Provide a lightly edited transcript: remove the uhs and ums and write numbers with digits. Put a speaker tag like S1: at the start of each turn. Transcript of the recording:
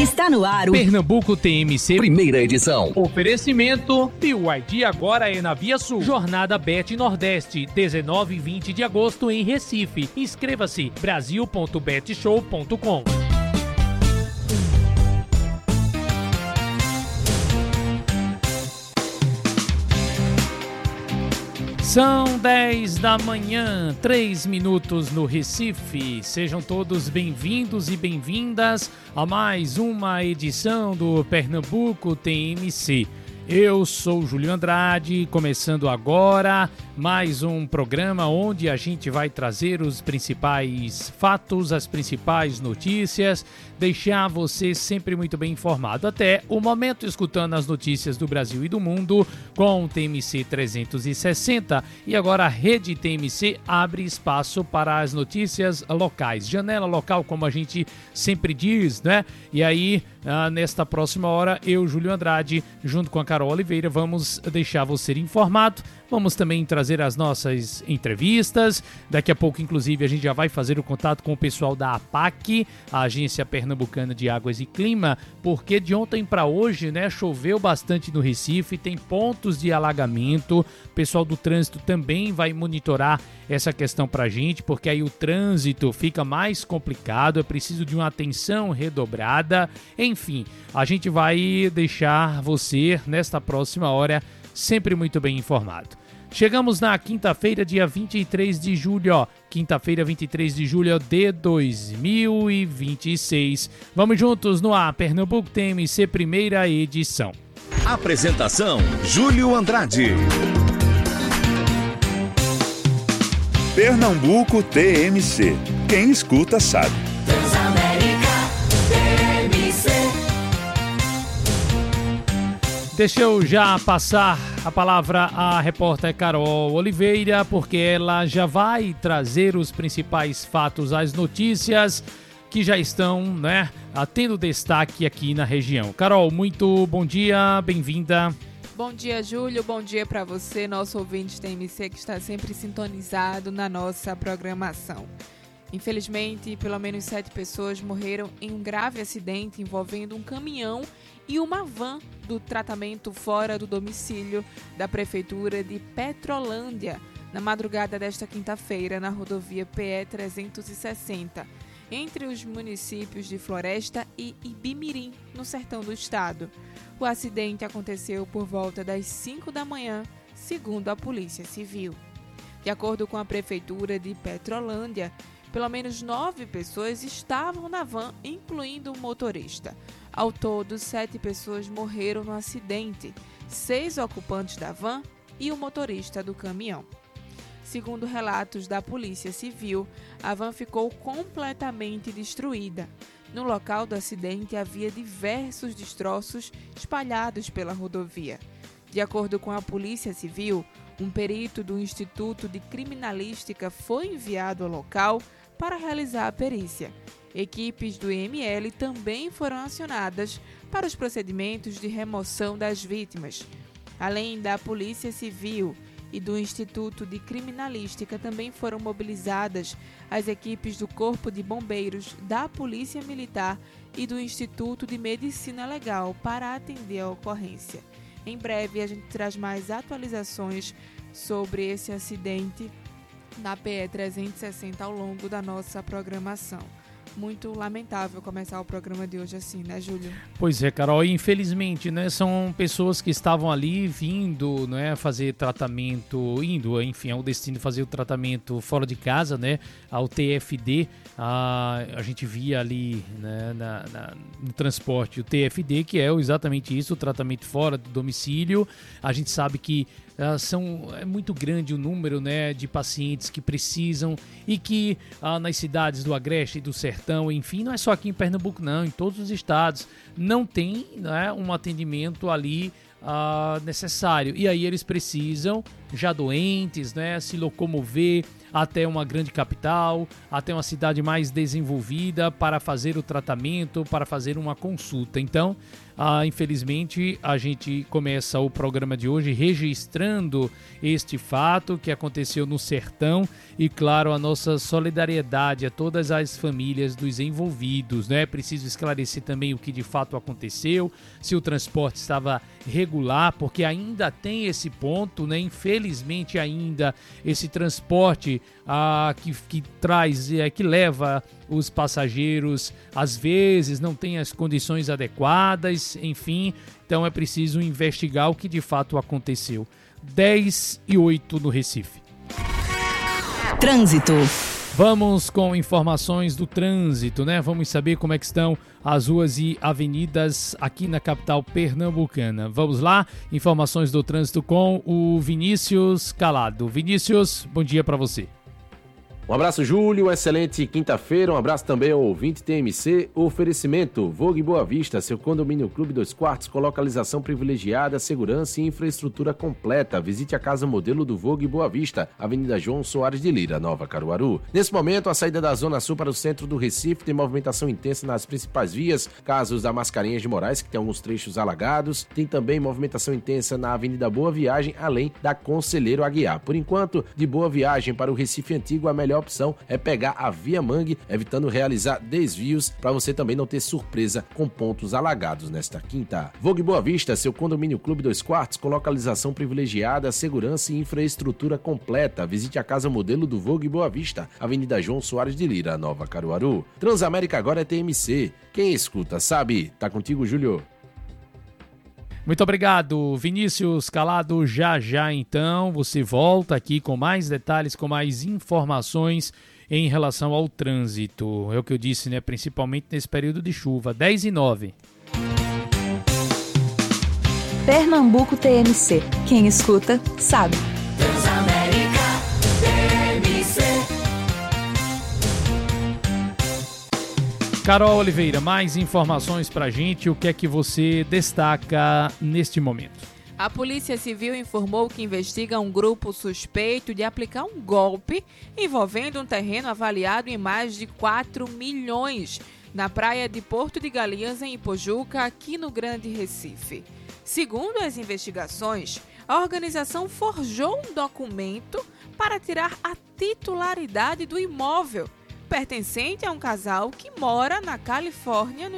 S1: Está no ar o
S2: Pernambuco TMC,
S3: primeira edição.
S2: Oferecimento BYD agora é na Via Sul. Jornada Bet Nordeste, 19 e 20 de agosto em Recife. Inscreva-se brasil.betshow.com. São 10 da manhã, 3 minutos no Recife. Sejam todos bem-vindos e bem-vindas a mais uma edição do Pernambuco TMC. Eu sou Júlio Andrade, começando agora mais um programa onde a gente vai trazer os principais fatos, as principais notícias, deixar você sempre muito bem informado até o momento, escutando as notícias do Brasil e do mundo com o TMC 360. E agora a rede TMC abre espaço para as notícias locais, janela local, como a gente sempre diz, né? E aí, nesta próxima hora, eu, Júlio Andrade, junto com a Carol Oliveira, vamos deixar você informado. Vamos também trazer as nossas entrevistas. Daqui a pouco, inclusive, a gente já vai fazer o contato com o pessoal da APAC, a Agência Pernambucana de Águas e Clima, porque de ontem para hoje, né, choveu bastante no Recife, tem pontos de alagamento. O pessoal do trânsito também vai monitorar essa questão para a gente, porque aí o trânsito fica mais complicado, é preciso de uma atenção redobrada. Enfim, a gente vai deixar você, nesta próxima hora, sempre muito bem informado. Chegamos na quinta-feira, dia 23 de julho, quinta-feira, 23 de julho de 2026. Vamos juntos no ar, Pernambuco TMC, primeira edição.
S3: Apresentação, Júlio Andrade.
S4: Pernambuco TMC. Quem escuta sabe.
S2: Deixa eu já passar a palavra à repórter Carol Oliveira, porque ela já vai trazer os principais fatos, as notícias que já estão, né, tendo destaque aqui na região. Carol, muito bom dia, bem-vinda.
S5: Bom dia, Júlio. Bom dia para você, nosso ouvinte TMC, que está sempre sintonizado na nossa programação. Infelizmente, pelo menos 7 pessoas morreram em um grave acidente envolvendo um caminhão e uma van do tratamento fora do domicílio da Prefeitura de Petrolândia, na madrugada desta quinta-feira, na rodovia PE 360, entre os municípios de Floresta e Ibimirim, no sertão do estado. O acidente aconteceu por volta das 5 da manhã, segundo a Polícia Civil. De acordo com a Prefeitura de Petrolândia, pelo menos 9 pessoas estavam na van, incluindo o motorista. Ao todo, 7 pessoas morreram no acidente, 6 ocupantes da van e o motorista do caminhão. Segundo relatos da Polícia Civil, a van ficou completamente destruída. No local do acidente havia diversos destroços espalhados pela rodovia. De acordo com a Polícia Civil, um perito do Instituto de Criminalística foi enviado ao local para realizar a perícia. Equipes do IML também foram acionadas para os procedimentos de remoção das vítimas. Além da Polícia Civil e do Instituto de Criminalística, também foram mobilizadas as equipes do Corpo de Bombeiros, da Polícia Militar e do Instituto de Medicina Legal para atender a ocorrência. Em breve a gente traz mais atualizações sobre esse acidente na PE 360 ao longo da nossa programação. Muito lamentável começar o programa de hoje assim, né, Júlio?
S2: Pois é, Carol, infelizmente, né, são pessoas que estavam ali vindo, né, fazer tratamento, indo, enfim, ao destino fazer o tratamento fora de casa, né, ao TFD, a gente via ali, né, no transporte o TFD, que é exatamente isso, o tratamento fora do domicílio. A gente sabe que é muito grande o número, né, de pacientes que precisam e que nas cidades do Agreste e do Sertão, enfim, não é só aqui em Pernambuco não, em todos os estados, não tem, né, um atendimento ali necessário. E aí eles precisam, já doentes, né, se locomover até uma grande capital, até uma cidade mais desenvolvida para fazer o tratamento, para fazer uma consulta. Então, infelizmente, a gente começa o programa de hoje registrando este fato que aconteceu no sertão e, claro, a nossa solidariedade a todas as famílias dos envolvidos, né? Preciso esclarecer também o que de fato aconteceu, se o transporte estava regular, porque ainda tem esse ponto, né? Infelizmente, ainda esse transporte que traz, que leva os passageiros, às vezes não tem as condições adequadas, enfim, então é preciso investigar o que de fato aconteceu. 10:08 no Recife.
S1: Trânsito.
S2: Vamos com informações do trânsito, né? Vamos saber como é que estão as ruas e avenidas aqui na capital pernambucana. Vamos lá, informações do trânsito com o Vinícius Calado. Vinícius, bom dia para você.
S6: Um abraço, Júlio, excelente quinta-feira, um abraço também ao ouvinte TMC, oferecimento Vogue Boa Vista, seu condomínio Clube 2 Quartos com localização privilegiada, segurança e infraestrutura completa. Visite a casa modelo do Vogue Boa Vista, Avenida João Soares de Lira, Nova Caruaru. Nesse momento, a saída da Zona Sul para o centro do Recife tem movimentação intensa nas principais vias, casos da Mascarenhas de Moraes, que tem alguns trechos alagados, tem também movimentação intensa na Avenida Boa Viagem, além da Conselheiro Aguiar. Por enquanto, de Boa Viagem para o Recife Antigo, a melhor opção é pegar a Via Mangue, evitando realizar desvios para você também não ter surpresa com pontos alagados nesta quinta. Vogue Boa Vista, seu condomínio Clube 2 Quartos com localização privilegiada, segurança e infraestrutura completa. Visite a casa modelo do Vogue Boa Vista, Avenida João Soares de Lira, Nova Caruaru. Transamérica agora é TMC. Quem escuta sabe. Tá contigo, Júlio.
S2: Muito obrigado, Vinícius Calado. Já então você volta aqui com mais detalhes, com mais informações em relação ao trânsito. É o que eu disse, né? Principalmente nesse período de chuva. 10:09.
S1: Pernambuco TMC. Quem escuta, sabe.
S7: Transamérica TMC.
S2: Carol Oliveira, mais informações pra gente. O que é que você destaca neste momento?
S5: A Polícia Civil informou que investiga um grupo suspeito de aplicar um golpe envolvendo um terreno avaliado em mais de 4 milhões na praia de Porto de Galinhas, em Ipojuca, aqui no Grande Recife. Segundo as investigações, a organização forjou um documento para tirar a titularidade do imóvel pertencente a um casal que mora na Califórnia, nos